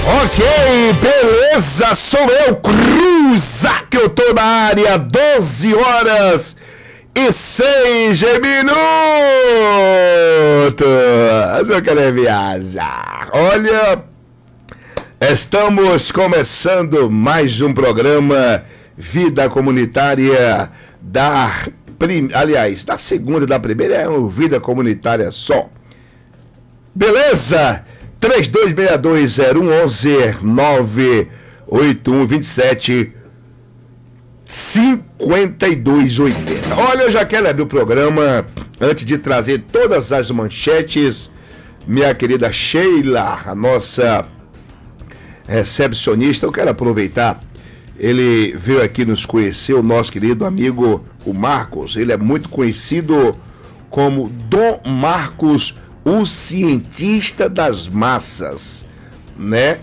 Ok, beleza, sou eu, Cruza, que eu tô na área, 12 horas e 6 minutos. Eu quero viajar. Olha, estamos começando mais um programa Vida Comunitária da segunda e da primeira, é uma Vida Comunitária só. Beleza? 32620111 98127 5280. Olha, eu já quero abrir o programa antes de trazer todas as manchetes. Minha querida Sheila, a nossa recepcionista, eu quero aproveitar. Ele veio aqui nos conhecer, o nosso querido amigo, o Marcos. Ele é muito conhecido como Dom Marcos, o cientista das massas, né?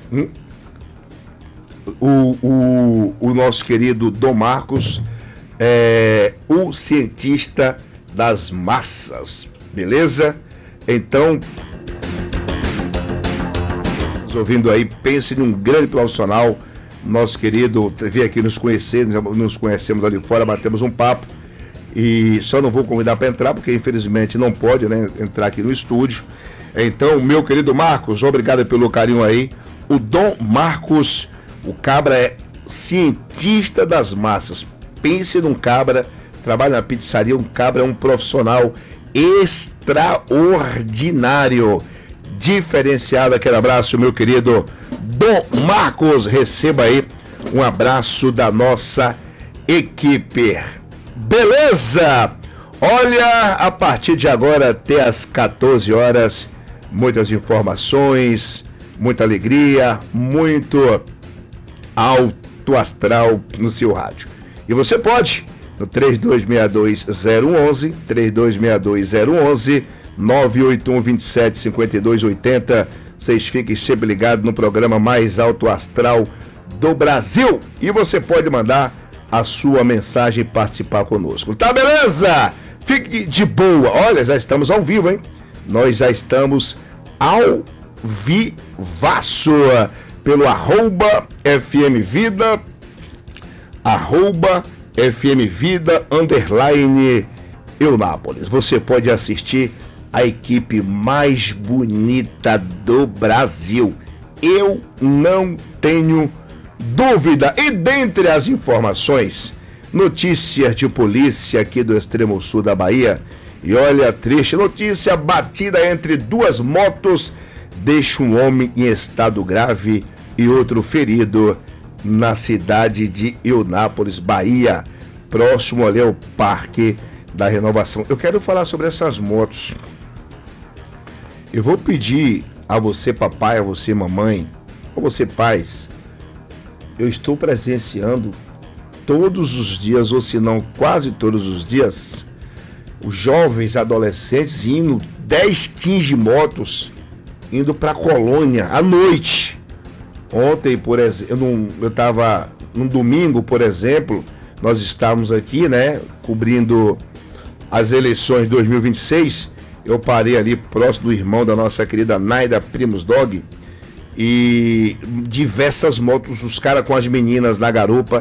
O nosso querido Dom Marcos é o cientista das massas, beleza? Então, ouvindo aí, pense num grande profissional, nosso querido, veio aqui nos conhecer, nos conhecemos ali fora, batemos um papo. E só não vou convidar para entrar, porque infelizmente não pode, né, entrar aqui no estúdio. Então, meu querido Marcos, obrigado pelo carinho aí. O Dom Marcos, o cabra é cientista das massas. Pense num cabra, trabalha na pizzaria, um cabra é um profissional extraordinário, diferenciado. Aquele abraço, meu querido Dom Marcos, receba aí um abraço da nossa equipe. Beleza? Olha, a partir de agora até as 14 horas, muitas informações, muita alegria, muito alto astral no seu rádio. E você pode, no 32620111, 32620111, 981275280, vocês fiquem sempre ligados no programa mais alto astral do Brasil. E você pode mandar a sua mensagem e participar conosco. Tá, beleza? Fique de boa. Olha, já estamos ao vivo, hein? Nós já estamos ao vivaço pelo @FM Vida, @FM Vida _ Eunápolis. Você pode assistir a equipe mais bonita do Brasil. Eu não tenho dúvida. E dentre as informações, notícias de polícia aqui do extremo sul da Bahia. E olha, triste notícia, batida entre duas motos deixa um homem em estado grave e outro ferido na cidade de Eunápolis, Bahia, próximo ali ao Parque da Renovação. Eu quero falar sobre essas motos. Eu vou pedir a você, papai, a você, mamãe, a você, pais. Eu estou presenciando todos os dias, ou se não quase todos os dias, os jovens adolescentes indo 10, 15 motos, indo para a colônia à noite. Ontem, por exemplo, eu estava num domingo, por exemplo, nós estávamos aqui, né, cobrindo as eleições de 2026. Eu parei ali próximo do irmão da nossa querida Naida Primos Dog. E diversas motos, os caras com as meninas na garupa.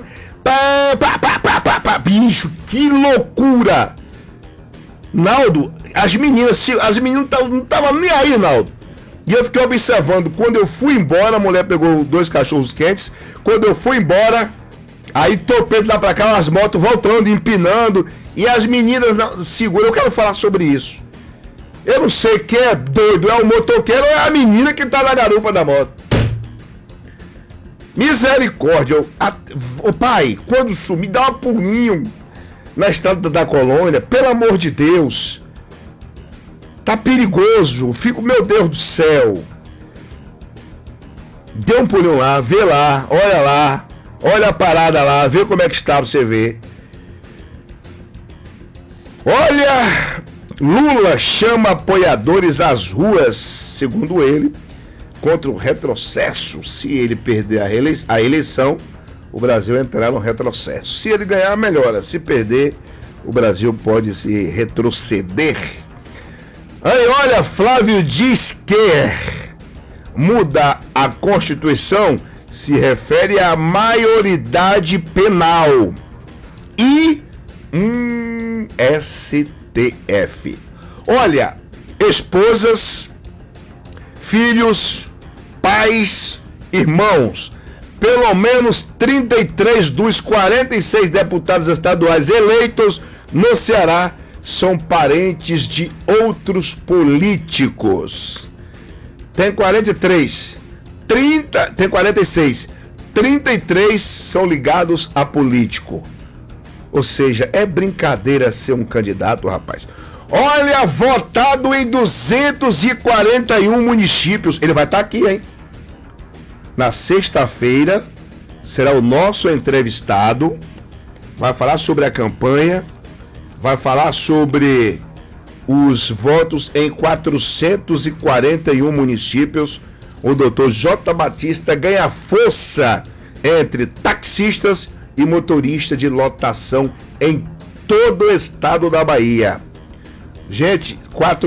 Bicho, que loucura! Naldo, as meninas não estavam nem aí, Naldo. E eu fiquei observando. Quando eu fui embora, a mulher pegou 2 cachorros quentes. Quando eu fui embora, aí topei de lá pra cá, as motos voltando, empinando. E as meninas não seguram. Eu quero falar sobre isso. Eu não sei quem é doido, é o motoqueiro ou é a menina que tá na garupa da moto. Misericórdia. O pai, quando sumir, dá um pulinho na estrada da colônia, pelo amor de Deus. Tá perigoso. Fico, meu Deus do céu. Dê um pulinho lá, vê lá, olha a parada lá, vê como é que está pra você ver. Olha, Lula chama apoiadores às ruas, segundo ele, contra o retrocesso. Se ele perder a eleição, o Brasil entrará no retrocesso. Se ele ganhar, melhora. Se perder, o Brasil pode se retroceder. Aí, olha, Flávio diz que mudar a Constituição se refere à maioridade penal e STF. Olha, esposas, filhos, pais, irmãos, pelo menos 33 dos 46 deputados estaduais eleitos no Ceará são parentes de outros políticos. Tem 43, tem 46, 33 são ligados a político. Ou seja, é brincadeira ser um candidato, rapaz. Olha, votado em 241 municípios. Ele vai estar aqui, hein? Na sexta-feira será o nosso entrevistado. Vai falar sobre a campanha. Vai falar sobre os votos em 441 municípios. O doutor J. Batista ganha força entre taxistas e motorista de lotação em todo o estado da Bahia. Gente,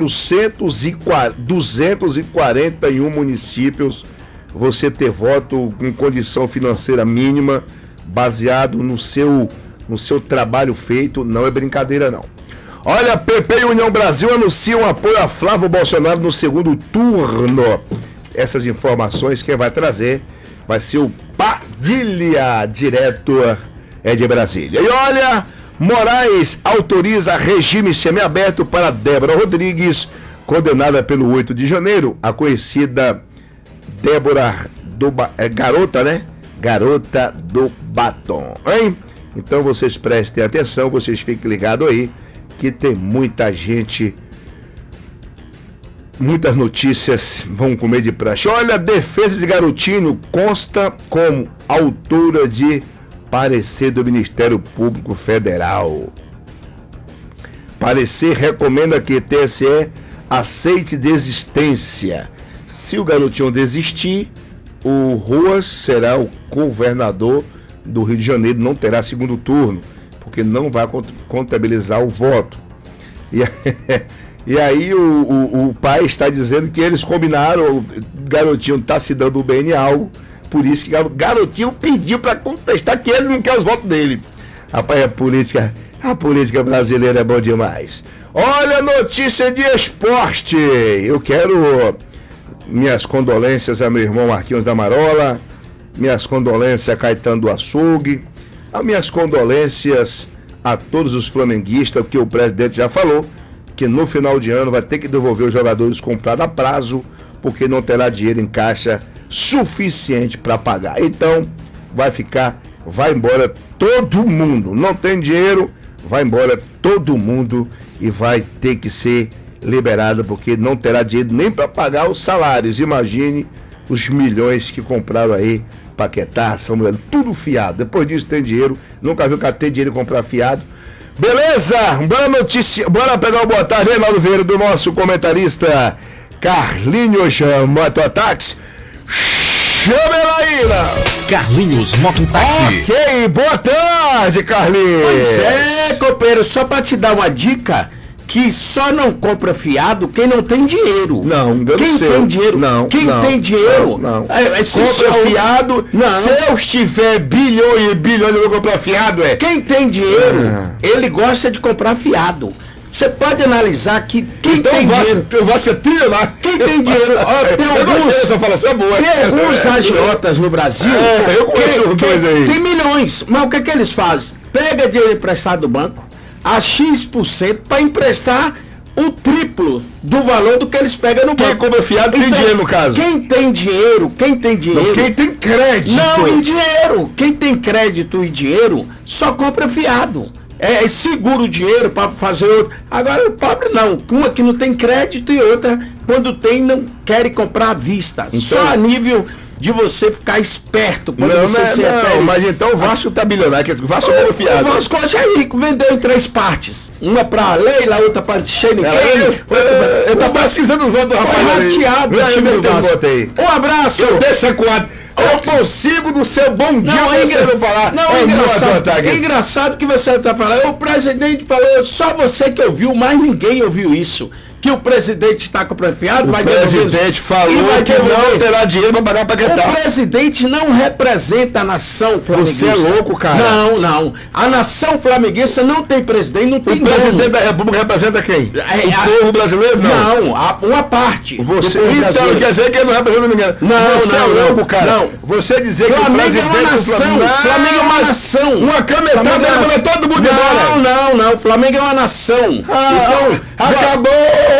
241 municípios, você ter voto com condição financeira mínima, baseado no seu trabalho feito, não é brincadeira não. Olha, PP e União Brasil anunciam apoio a Flávio Bolsonaro no segundo turno. Essas informações quem vai trazer vai ser o Padilha, diretor de Brasília. E olha, Moraes autoriza regime semiaberto para Débora Rodrigues, condenada pelo 8 de janeiro, a conhecida Débora Garota, né? Garota do Batom, hein? Então vocês prestem atenção, vocês fiquem ligados aí, que tem muita gente, muitas notícias vão comer de praxe. Olha, a defesa de Garotinho consta como autora de parecer do Ministério Público Federal. Parecer recomenda que TSE aceite desistência. Se o Garotinho desistir, o Ruas será o governador do Rio de Janeiro, não terá segundo turno, porque não vai contabilizar o voto. E aí o pai está dizendo que eles combinaram, o Garotinho está se dando bem em algo, por isso que Garotinho pediu para contestar que ele não quer os votos dele. Rapaz, a política brasileira é bom demais. Olha, notícia de esporte. Eu quero minhas condolências a meu irmão Marquinhos da Marola, minhas condolências a Caetano do Açougue, as minhas condolências a todos os flamenguistas, que o presidente já falou, que no final de ano vai ter que devolver os jogadores comprados a prazo, porque não terá dinheiro em caixa suficiente para pagar. Então, vai embora todo mundo. Não tem dinheiro, vai embora todo mundo e vai ter que ser liberado, porque não terá dinheiro nem para pagar os salários. Imagine os milhões que compraram aí, Paquetá, Samuel, tudo fiado. Depois disso tem dinheiro, nunca viu que tem dinheiro e comprar fiado. Beleza? Boa notícia. Bora pegar o boa tarde, Reinaldo Vieira, do nosso comentarista Carlinhos Mototáxi. Chama ela aí, Carlinhos Mototáxi. Ok, boa tarde, Carlinhos. Pois é, companheiro, só pra te dar uma dica, que só não compra fiado quem não tem dinheiro. Não, quem tem dinheiro, não, quem não, tem dinheiro, não. compra fiado. Não. Se eu tiver bilhões e bilhões, eu vou comprar fiado, Quem tem dinheiro, ele gosta de comprar fiado. Você pode analisar que quem tem dinheiro... O Vasco é trilionário. Quem tem dinheiro... Tem alguns agiotas no Brasil... eu conheço os dois aí. Tem milhões. Mas o que eles fazem? Pega dinheiro emprestado do banco, a X% para emprestar o triplo do valor do que eles pegam no banco. Quem compra fiado tem dinheiro, no caso. Quem tem dinheiro... Não, quem tem crédito. Não, e dinheiro. Quem tem crédito e dinheiro só compra fiado. Segura o dinheiro para fazer outro. Agora o pobre não. Uma que não tem crédito e outra, quando tem, não querem comprar à vista. Então, só a nível de você ficar esperto quando você se refere. Mas então o Vasco tá bilionário. O Vasco é fiado. O Vasco hoje é rico, vendeu em 3 partes. Uma pra Leila, outra pra Shane Eu tô pesquisando os votos do rapaz. Rateado o time do Vasco. Um abraço. Eu deixo a quadra. Eu consigo no seu bom dia você não falar. Não, é engraçado que você está falando. O presidente falou, só você que ouviu, mas ninguém ouviu isso. que o presidente está com o pré-fiado, O presidente falou que não terá dinheiro para pagar Paquetá. O presidente não representa a nação flamenguista. Você é louco, cara. Não. A nação flamenguista não tem presidente, não tem O presidente da República representa quem? O povo brasileiro? Não, uma parte. Você então quer dizer que ele não representa ninguém. Você é louco, cara. Não. Você dizer que o presidente é uma nação. Flamengo é uma nação. Uma canetada leva todo mundo embora. Não. O Flamengo é uma nação. Então, acabou.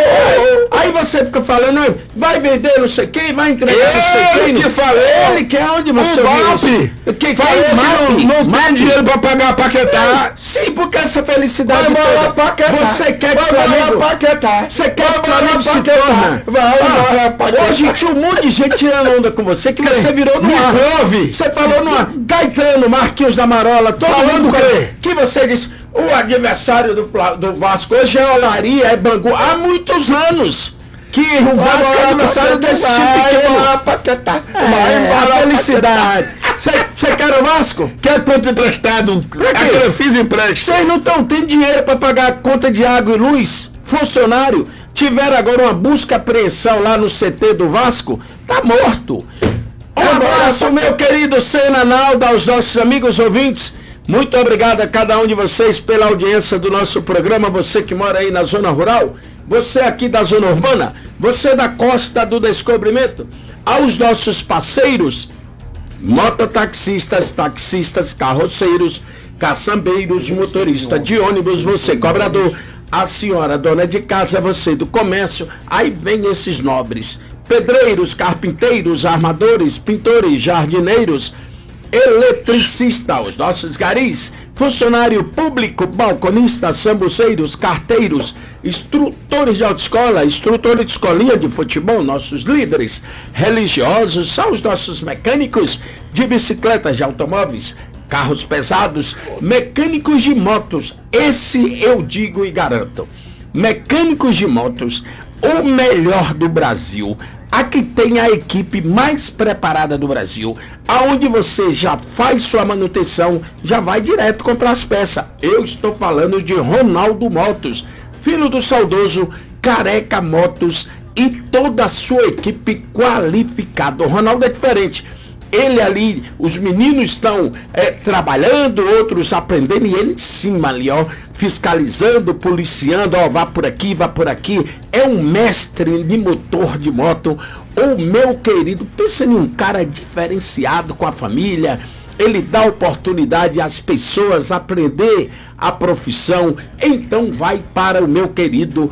Aí você fica falando, vai vender não sei quem, vai entregar não sei quem. Ele que falou. Ele que é onde você viu isso? Quem falou que não tem dinheiro para pagar a Paquetá. Sim, porque essa felicidade toda. Você quer que o Flamengo... Você quer que o Flamengo se torna... Hoje tinha um monte de gente tirando onda com você, que você virou no ar. Você falou no ar. Caetano, Marquinhos da Marola, todo mundo... Falando o quê? Que você disse... O adversário do Vasco hoje é Olaria, é Bangu, há muitos anos que o Vasco é adversário desse time pequeno. A felicidade. Você quer o Vasco? Quer conta emprestado? Eu fiz empréstimo. Vocês não estão tendo dinheiro para pagar a conta de água e luz? Funcionário, tiveram agora uma busca e apreensão lá no CT do Vasco, tá morto. Um abraço, meu querido Senna Naldo, aos nossos amigos ouvintes. Muito obrigado a cada um de vocês pela audiência do nosso programa. Você que mora aí na zona rural, você aqui da zona urbana, você da Costa do Descobrimento, aos nossos parceiros, mototaxistas, taxistas, carroceiros, caçambeiros, motorista de ônibus, você cobrador, a senhora dona de casa, você do comércio, aí vem esses nobres, pedreiros, carpinteiros, armadores, pintores, jardineiros, eletricista, os nossos garis, funcionário público, balconistas, sambuceiros, carteiros, instrutores de autoescola, instrutores de escolinha de futebol, nossos líderes religiosos, são os nossos mecânicos de bicicletas, de automóveis, carros pesados, mecânicos de motos, esse eu digo e garanto, mecânicos de motos, o melhor do Brasil. Aqui tem a equipe mais preparada do Brasil, aonde você já faz sua manutenção, já vai direto comprar as peças. Eu estou falando de Ronaldo Motos, filho do saudoso Careca Motos e toda a sua equipe qualificada. O Ronaldo é diferente. Ele ali, os meninos estão trabalhando, outros aprendendo, e ele em cima ali, ó, fiscalizando, policiando, ó, vá por aqui, vá por aqui. É um mestre de motor de moto, o meu querido. Pensa em um cara diferenciado com a família. Ele dá oportunidade às pessoas aprender a profissão. Então vai para o meu querido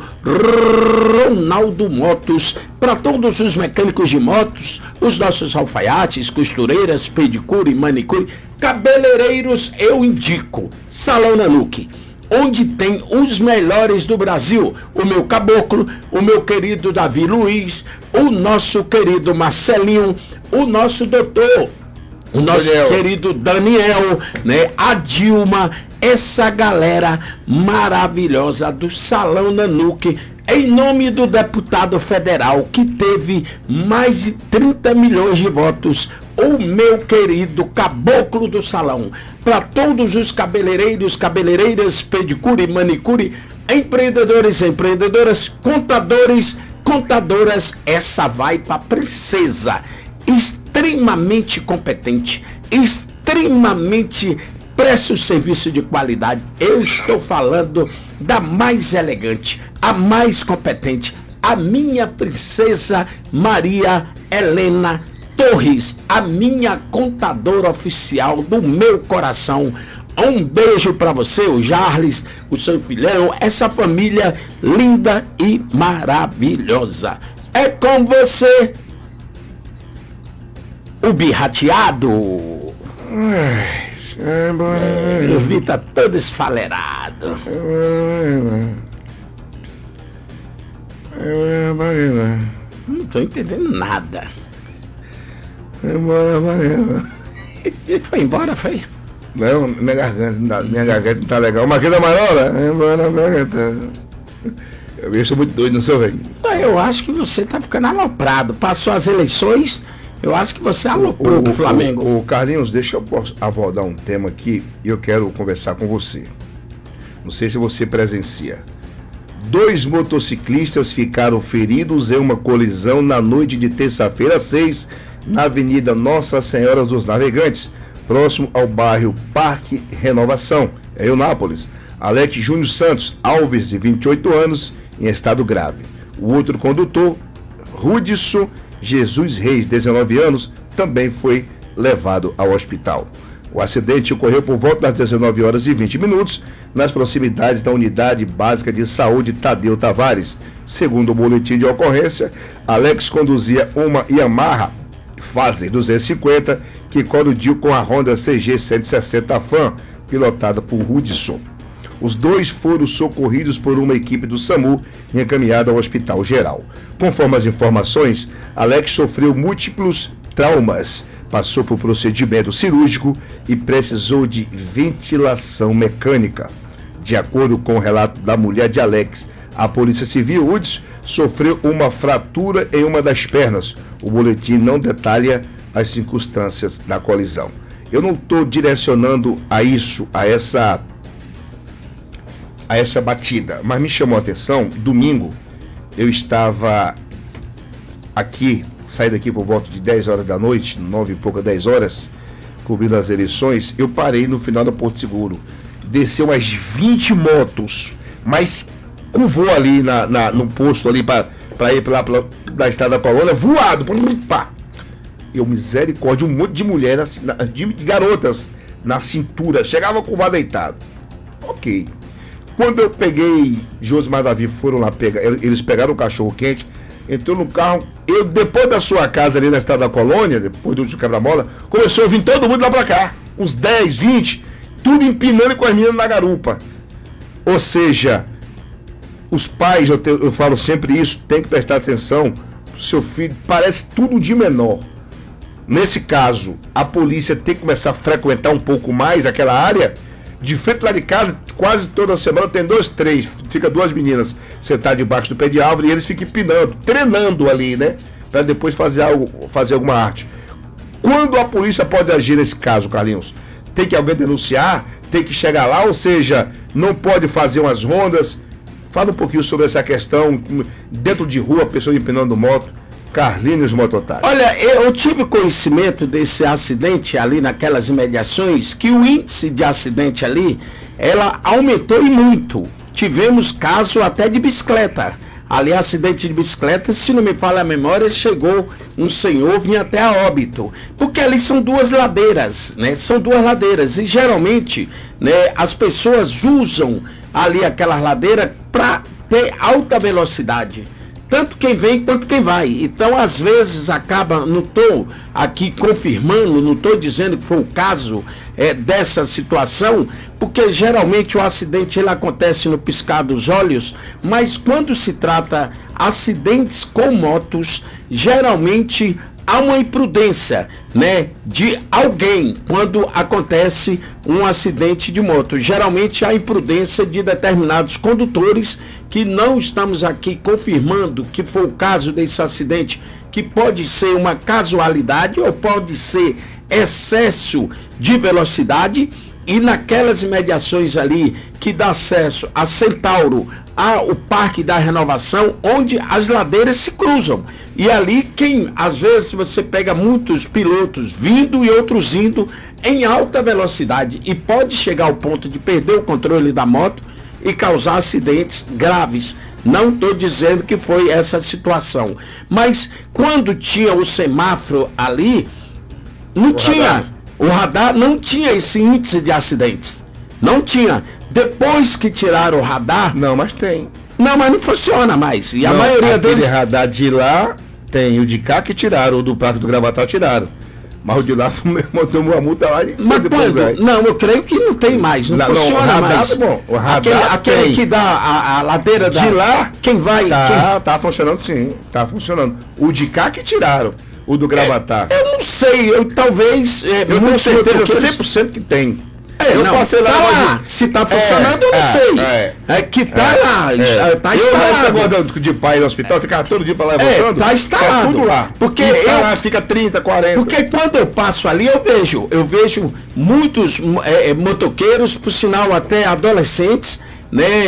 Ronaldo Motos. Para todos os mecânicos de motos, os nossos alfaiates, costureiras, pedicure, manicure, cabeleireiros, eu indico Salão Nanuque, onde tem os melhores do Brasil. O meu caboclo, o meu querido Davi Luiz, o nosso querido Marcelinho, o nosso doutor, o nosso querido Daniel, né? A Dilma, essa galera maravilhosa do Salão Nanuque, em nome do deputado federal que teve mais de 30 milhões de votos, o meu querido caboclo do salão. Para todos os cabeleireiros, cabeleireiras, pedicure, manicure, empreendedores, empreendedoras, contadores, contadoras, essa vai para princesa. Extremamente competente, extremamente presta o serviço de qualidade. Eu estou falando da mais elegante, a mais competente, a minha princesa Maria Helena Torres, a minha contadora oficial do meu coração. Um beijo para você, o Jarles, o seu filhão, essa família linda e maravilhosa. É com você, o birrateado. O Vi tá todo esfalerado. Não tô entendendo nada. Foi embora, foi? Não, minha garganta não tá legal. Marquinhos da Marola? Eu vejo muito doido no seu velho. Eu acho que você tá ficando aloprado. Passou as eleições, eu acho que você aloprou pro Flamengo. O Carlinhos, deixa eu abordar um tema aqui e eu quero conversar com você. Não sei se você presencia. 2 motociclistas ficaram feridos em uma colisão na noite de terça-feira 6, na Avenida Nossa Senhora dos Navegantes, próximo ao bairro Parque Renovação, em Eunápolis. Alex Júnior Santos Alves, de 28 anos, em estado grave. O outro condutor, Rudisson Jesus Reis, 19 anos, também foi levado ao hospital. O acidente ocorreu por volta das 19 horas e 20 minutos, nas proximidades da Unidade Básica de Saúde Tadeu Tavares. Segundo o boletim de ocorrência, Alex conduzia uma Yamaha Fazer 250 que colidiu com a Honda CG 160 Fan, pilotada por Rudisson. Os dois foram socorridos por uma equipe do SAMU e encaminhados ao Hospital Geral. Conforme as informações, Alex sofreu múltiplos traumas, passou por procedimento cirúrgico e precisou de ventilação mecânica. De acordo com o relato da mulher de Alex, a Polícia Civil Hudson sofreu uma fratura em uma das pernas. O boletim não detalha as circunstâncias da colisão. Eu não estou direcionando a isso, a essa batida, mas me chamou a atenção. Domingo eu estava aqui, saí daqui por volta de 10 horas da noite, 9 e pouca, 10 horas, cobrindo as eleições. Eu parei no final da Porto Seguro, desceu umas 20 motos, mas curvou ali no posto ali para ir para estrada da Colônia, voado, pá. Eu, misericórdia, um monte de mulheres, de garotas na cintura, chegava curvado deitado. Ok. Quando eu peguei, Josimar Davi foram lá pegar, eles pegaram o cachorro quente, entrou no carro, eu, depois da sua casa ali na estrada da Colônia, depois do quebra-mola, começou a vir todo mundo lá pra cá, uns 10, 20, tudo empinando com as meninas na garupa. Ou seja, os pais, eu falo sempre isso, tem que prestar atenção, seu filho parece tudo de menor. Nesse caso, a polícia tem que começar a frequentar um pouco mais aquela área. De frente lá de casa, quase toda semana tem 2, 3, fica 2 meninas sentadas debaixo do pé de árvore e eles ficam empinando, treinando ali, né? Para depois fazer alguma arte. Quando a polícia pode agir nesse caso, Carlinhos? Tem que alguém denunciar, tem que chegar lá, ou seja, não pode fazer umas rondas. Fala um pouquinho sobre essa questão, dentro de rua, pessoas empinando moto. Carlinhos Mototáxi. Olha, eu tive conhecimento desse acidente ali naquelas imediações, que o índice de acidente ali, ela aumentou e muito. Tivemos caso até de bicicleta. Ali, acidente de bicicleta, se não me falha a memória, chegou um senhor, vinha até a óbito. Porque ali são 2 ladeiras, né? São 2 ladeiras. E geralmente, né, as pessoas usam ali aquelas ladeiras para ter alta velocidade. Tanto quem vem quanto quem vai. Então, às vezes, acaba, não estou aqui confirmando, não estou dizendo que foi o caso dessa situação, porque geralmente o acidente ele acontece no piscar dos olhos, mas quando se trata acidentes com motos, geralmente há uma imprudência, né, de alguém quando acontece um acidente de moto. Geralmente há imprudência de determinados condutores, que não estamos aqui confirmando que foi o caso desse acidente, que pode ser uma casualidade ou pode ser excesso de velocidade. E naquelas imediações ali que dá acesso a Centauro, ao Parque da Renovação, onde as ladeiras se cruzam. E ali, às vezes você pega muitos pilotos vindo e outros indo em alta velocidade e pode chegar ao ponto de perder o controle da moto e causar acidentes graves. Não estou dizendo que foi essa situação, mas quando tinha o semáforo ali, o radar não tinha esse índice de acidentes. Não tinha. Depois que tiraram o radar... Não, mas tem. Não, mas não funciona mais. E não, a maioria deles... Aquele radar de lá tem. O de cá que tiraram. O do Parque do Gravatal tiraram. Mas o de lá tomou uma multa lá e... Mas quando? Não, eu creio que não tem mais. Não funciona o radar, mais. Bom, o radar aquele que dá a ladeira de lá... Quem vai... Tá funcionando sim. Tá funcionando. O de cá que tiraram. O do Gravatar. Eu não sei, talvez... eu tenho certeza 100% que tem. Eu não, passei lá, lá. Se tá funcionando, eu não sei. Que tá lá, tá instalado. Eu de pai no hospital, ficava todo dia pra lá e voltando. Tá instalado. Tudo lá. Porque lá fica 30, 40. Porque quando eu passo ali, eu vejo muitos motoqueiros, por sinal até adolescentes, né,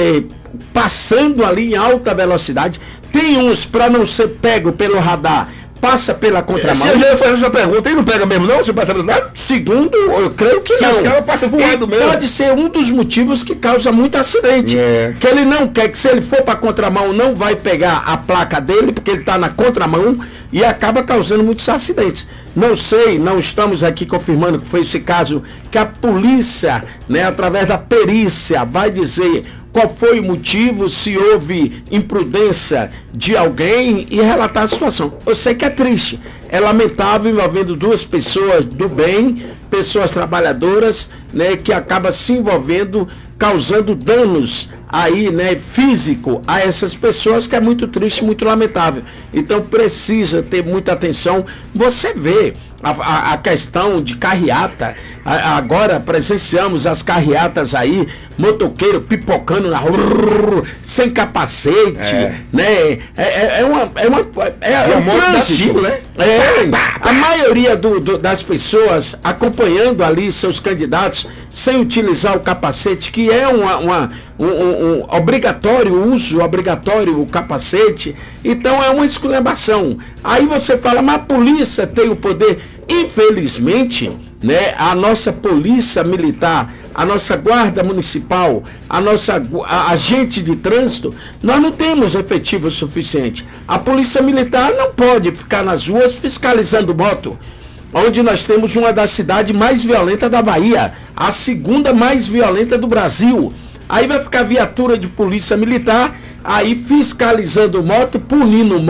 passando ali em alta velocidade. Tem uns, para não ser pego pelo radar, passa pela contramão. Se eu já fazer essa pergunta, ele não pega mesmo não, se passa pelo lado? Segundo, eu creio que não. Os caras passam voando mesmo. Pode ser um dos motivos que causa muito acidente. Que ele não quer, que se ele for para contramão, não vai pegar a placa dele, porque ele está na contramão, e acaba causando muitos acidentes. Não sei, não estamos aqui confirmando que foi esse caso, que a polícia, né, através da perícia, vai dizer qual foi o motivo, se houve imprudência de alguém, e relatar a situação. Eu sei que é triste, é lamentável, envolvendo duas pessoas do bem, pessoas trabalhadoras, né, que acabam se envolvendo, causando danos aí, né, físico a essas pessoas, que é muito triste, muito lamentável. Então precisa ter muita atenção. Você vê a questão de carreata. Agora presenciamos as carreatas aí, motoqueiro pipocando na rua, sem capacete, né? É um trânsito, né? A maioria das pessoas acompanhando ali seus candidatos sem utilizar o capacete, que é um obrigatório uso, obrigatório o capacete. Então é uma esculhambação. Aí você fala, mas a polícia tem o poder. Infelizmente, né, a nossa polícia militar, a nossa guarda municipal, a agente de trânsito, nós não temos efetivo suficiente. A polícia militar não pode ficar nas ruas fiscalizando moto, onde nós temos uma das cidades mais violentas da Bahia, a segunda mais violenta do Brasil. Aí vai ficar viatura de polícia militar aí fiscalizando moto, punindo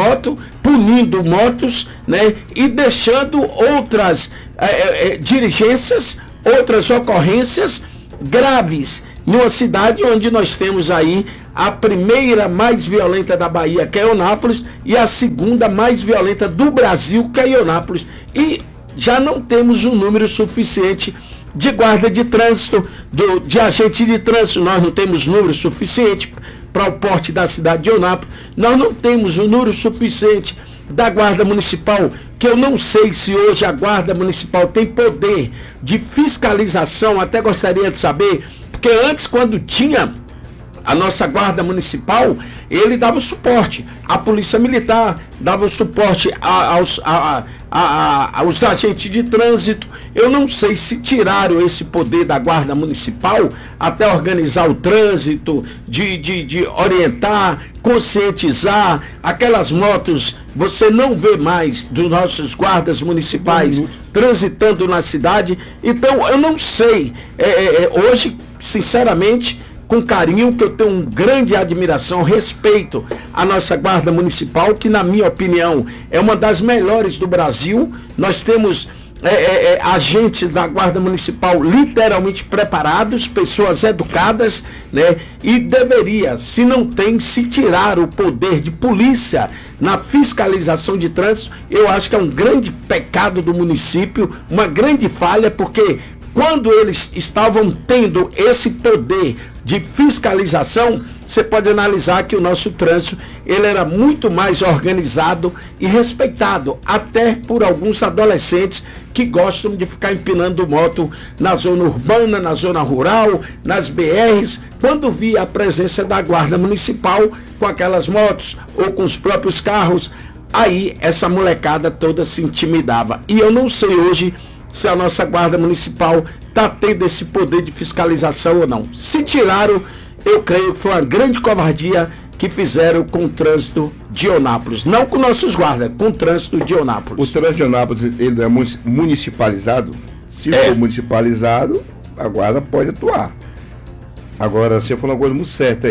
motos, né? E deixando outras diligências, outras ocorrências graves em uma cidade onde nós temos aí a primeira mais violenta da Bahia, que é Eunápolis, e a segunda mais violenta do Brasil, que é Eunápolis. E já não temos um número suficiente de guarda de trânsito, de agente de trânsito. Nós não temos número suficiente para o porte da cidade de Eunápolis. Nós não temos um número suficiente da guarda municipal, que eu não sei se hoje a guarda municipal tem poder de fiscalização. Até gostaria de saber, porque antes, quando tinha a nossa guarda municipal, ele dava o suporte. A polícia militar dava o suporte aos agentes de trânsito. Eu não sei se tiraram esse poder da guarda municipal até organizar o trânsito, de orientar, conscientizar. Aquelas motos, você não vê mais dos nossos guardas municipais transitando na cidade. Então eu não sei, hoje, sinceramente, com carinho, que eu tenho uma grande admiração, respeito à nossa guarda municipal, que na minha opinião é uma das melhores do Brasil. Nós temos agentes da guarda municipal literalmente preparados, pessoas educadas, né? E deveria, se não tem, se tirar o poder de polícia na fiscalização de trânsito. Eu acho que é um grande pecado do município, uma grande falha, porque quando eles estavam tendo esse poder de fiscalização, você pode analisar que o nosso trânsito ele era muito mais organizado e respeitado, até por alguns adolescentes que gostam de ficar empinando moto na zona urbana, na zona rural, nas BRs, quando via a presença da guarda municipal com aquelas motos ou com os próprios carros, aí essa molecada toda se intimidava. E eu não sei hoje se a nossa guarda municipal está tendo esse poder de fiscalização ou não. Se tiraram, eu creio que foi uma grande covardia que fizeram com o trânsito de Eunápolis. Não com nossos guardas, com o trânsito de Eunápolis. O trânsito de Eunápolis, ele é municipalizado? Se for municipalizado, a guarda pode atuar. Agora, se for uma coisa muito certa,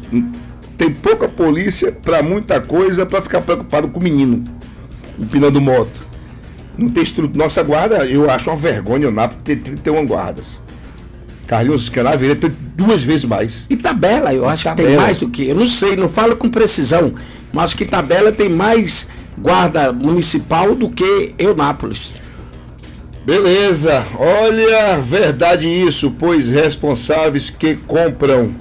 tem pouca polícia para muita coisa, para ficar preocupado com o menino empinando moto. Não tem estrutura. Nossa guarda, eu acho uma vergonha, Eunápolis ter 31 guardas. Carlinhos Canave, ele tem 2 vezes mais. E Tabela, eu acho que tem mais do que. Eu não sei, não falo com precisão, mas que Tabela tem mais guarda municipal do que Eunápolis. Beleza, olha, verdade isso, pois responsáveis que compram.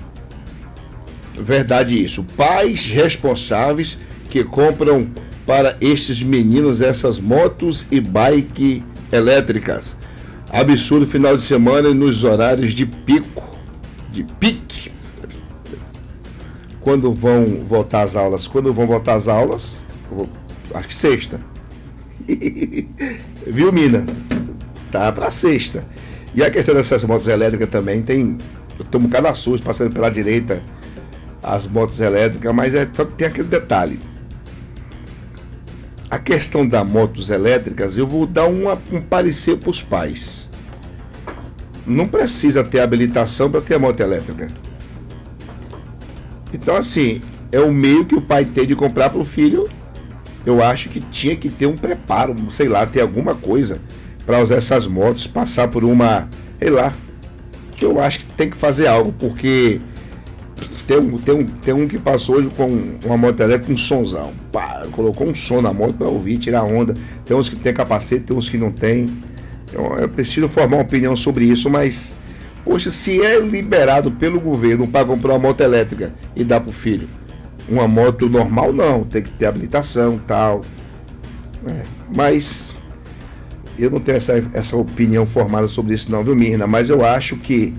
Verdade isso, pais responsáveis que compram para estes meninos essas motos e bike elétricas. Absurdo final de semana nos horários de pico, de pique. quando vão voltar às aulas. Quando vão voltar às aulas, acho que sexta. Viu, Minas? Tá pra sexta. E a questão dessas motos elétricas também eu tomo cada susto passando pela direita as motos elétricas, mas só que tem aquele detalhe. A questão das motos elétricas, eu vou dar um parecer para os pais. Não precisa ter habilitação para ter a moto elétrica. Então, assim, é o meio que o pai tem de comprar para o filho. Eu acho que tinha que ter um preparo, sei lá, ter alguma coisa para usar essas motos, passar por uma, sei lá. Eu acho que tem que fazer algo, porque tem um que passou hoje com uma moto elétrica com um sonzão. Pá, colocou um som na moto para ouvir, tirar onda. Tem uns que tem capacete, tem uns que não tem. Eu preciso formar uma opinião sobre isso, mas, poxa, se é liberado pelo governo para comprar uma moto elétrica e dar para o filho, uma moto normal não, tem que ter habilitação e tal. Mas eu não tenho essa opinião formada sobre isso não, viu, Mirna? Mas eu acho que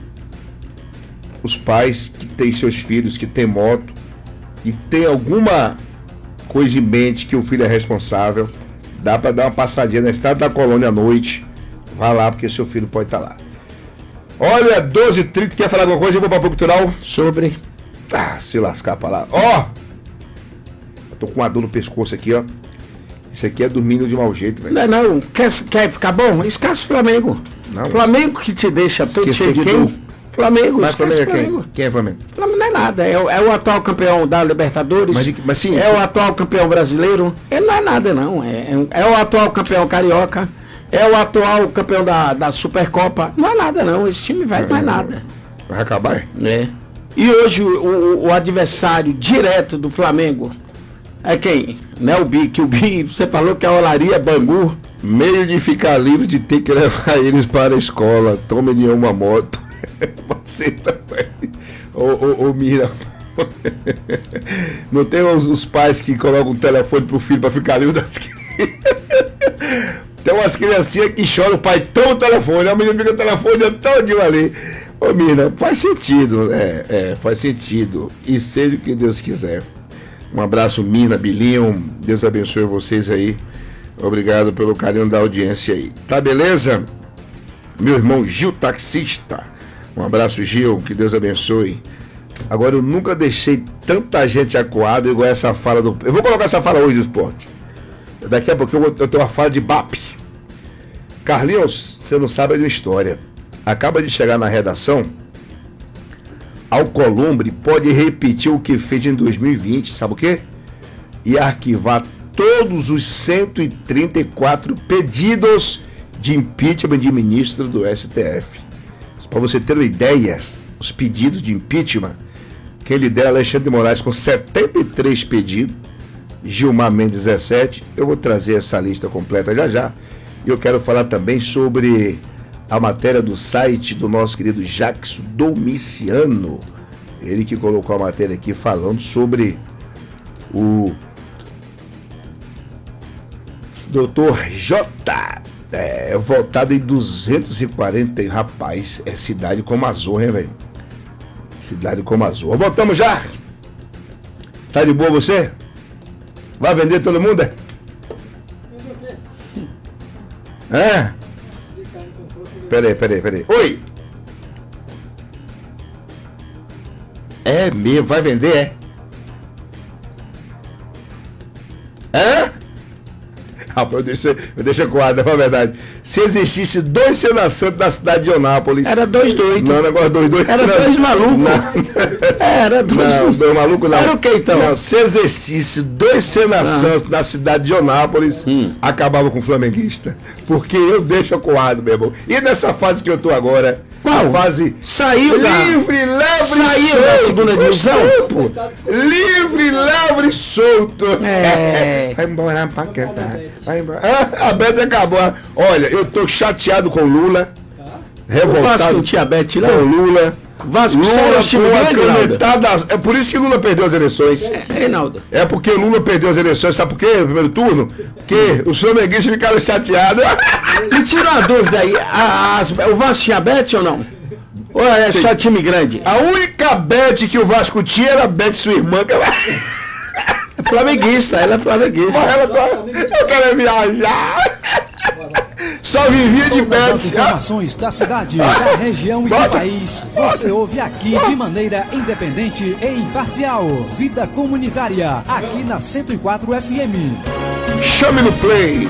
os pais que têm seus filhos, que têm moto e tem alguma coisa em mente que o filho é responsável, dá para dar uma passadinha na estrada da Colônia à noite. Vá lá, porque seu filho pode estar lá. Olha, 12h30, quer falar alguma coisa? Eu vou para o cultural sobre... se lascar pra lá. Eu tô com uma dor no pescoço aqui, ó. Isso aqui é dormindo de mau jeito, velho. Não. Quer ficar bom? Esquece o Flamengo. Não, Flamengo que te deixa todo cheio de dor. Flamengo, esquece o Flamengo. Quem é Flamengo? Flamengo não é nada. É o atual campeão da Libertadores. Mas sim, é o atual campeão brasileiro. Ele não é nada, não. É o atual campeão carioca. É o atual campeão da Supercopa. Não é nada, não. Esse time velho não é nada. Vai acabar? É. E hoje o adversário direto do Flamengo é quem? Não é o Bi, que o Bi, você falou que a Olaria é Bangu. Meio de ficar livre de ter que levar eles para a escola. Tome de uma moto. Você também. Ô Mira. Não tem os pais que colocam o telefone pro filho para ficar livre das crianças. Tem umas criancinhas que choram, o pai toma o telefone, a menina fica o telefone todinho ali. Ô Mina, faz sentido, faz sentido. E seja o que Deus quiser. Um abraço, Mina, Bilinho. Deus abençoe vocês aí. Obrigado pelo carinho da audiência aí. Tá beleza? Meu irmão Gil Taxista. Um abraço, Gil. Que Deus abençoe. Agora, eu nunca deixei tanta gente acuada igual essa fala do... Eu vou colocar essa fala hoje do esporte. Daqui a pouco eu tenho uma fala de BAP. Carlinhos, você não sabe a minha história. Acaba de chegar na redação. Alcolumbre pode repetir o que fez em 2020, sabe o quê? E arquivar todos os 134 pedidos de impeachment de ministro do STF. Para você ter uma ideia, os pedidos de impeachment, quem lidera é Alexandre de Moraes com 73 pedidos, Gilmar Mendes 17. Eu vou trazer essa lista completa já. E eu quero falar também sobre a matéria do site do nosso querido Jackson Domiciano. Ele que colocou a matéria aqui falando sobre o Dr. J. Votado em 240. Rapaz, é cidade como Azul, hein, velho? Cidade como Azul. Botamos já? Tá de boa você? Vai vender todo mundo? Peraí. Oi! É mesmo, vai vender, Rapaz, eu deixo coado, é verdade. Se existisse 2 Cena Santos na cidade de Onápolis... Era 2 doidos. Não, negócio 2. Era 2 malucos. Era 2 malucos não. Era o que então? Não, se existisse 2 Cena Santos na cidade de Onápolis, acabava com o flamenguista. Porque eu deixo coado, meu irmão. E nessa fase que eu tô agora... Qual? A fase... Saiu livre, leve, saiu solto. da segunda divisão? Livre, leve e solto. Vai embora pra cantar. Vai embora. A Bete acabou. Olha, eu tô chateado com o Lula. Revoltado. O Vasco não tinha Bete, não? Com o Lula. Vasco É por isso que Lula perdeu as eleições. Reinaldo. É porque Lula perdeu as eleições, sabe por quê? No primeiro turno? Porque os flamenguistas ficaram chateados. Me tira uma dúvida aí, o Vasco tinha Bet ou não? Ou é só time grande? A única bet que o Vasco tinha era a bet sua irmã. Que ela... É flamenguista, ela é flamenguista. Eu quero viajar. Só vivia de bet. Informações da cidade, da região e do país. Você ouve aqui de maneira independente e imparcial. Vida comunitária, aqui na 104 FM. Chame no play.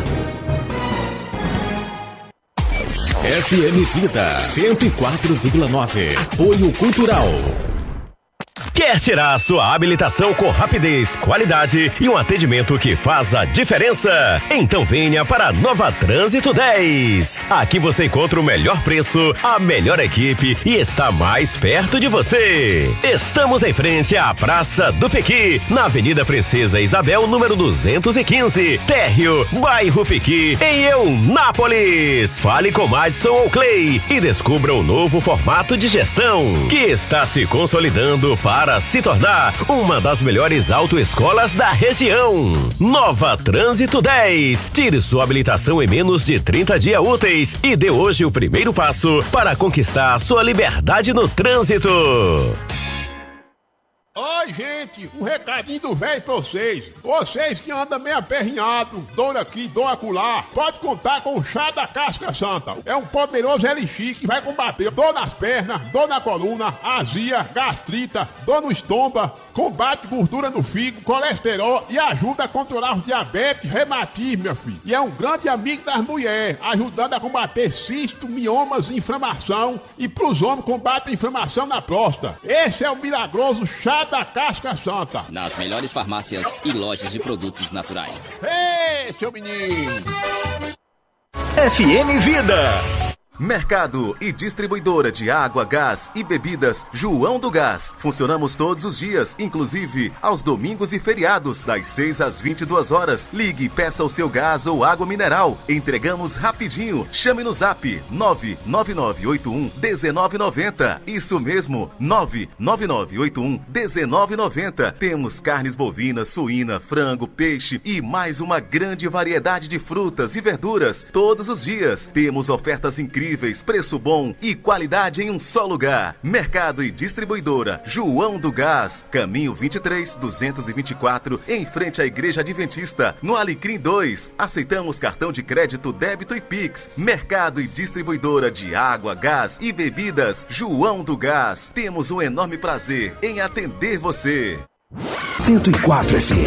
FM Vida 104,9. Apoio Cultural. Quer tirar a sua habilitação com rapidez, qualidade e um atendimento que faz a diferença? Então venha para a Nova Trânsito 10. Aqui você encontra o melhor preço, a melhor equipe e está mais perto de você. Estamos em frente à Praça do Pequi, na Avenida Princesa Isabel, número 215, Térreo, bairro Pequi, em Eunápolis. Fale com Madison ou Clay e descubra o novo formato de gestão que está se consolidando para se tornar uma das melhores autoescolas da região. Nova Trânsito 10. Tire sua habilitação em menos de 30 dias úteis e dê hoje o primeiro passo para conquistar sua liberdade no trânsito. Oi, gente, um recadinho do velho pra vocês. Vocês que andam meio aperrinhado, dor aqui, dor acolá, pode contar com o chá da casca santa. É um poderoso elixir que vai combater dor nas pernas, dor na coluna, azia, gastrita, dor no estômago, combate gordura no fígado, colesterol e ajuda a controlar os diabetes, reumatismo, meu filho. E é um grande amigo das mulheres, ajudando a combater cisto, miomas, inflamação e pros homens combate a inflamação na próstata. Esse é o milagroso chá da casca santa. Nas melhores farmácias e lojas de produtos naturais. Ei, seu menino! FM Vida. Mercado e distribuidora de água, gás e bebidas João do Gás. Funcionamos todos os dias, inclusive aos domingos e feriados, das 6 às 22 horas. Ligue e peça o seu gás ou água mineral. Entregamos rapidinho. Chame no zap 99981-1990. Isso mesmo, 99981-1990. Temos carnes bovinas, suína, frango, peixe e mais uma grande variedade de frutas e verduras todos os dias. Temos ofertas incríveis, preço bom e qualidade em um só lugar. Mercado e distribuidora João do Gás, caminho 23-224, em frente à Igreja Adventista, no Alecrim 2. Aceitamos cartão de crédito, débito e Pix. Mercado e distribuidora de água, gás e bebidas João do Gás. Temos um enorme prazer em atender você. 104 FM.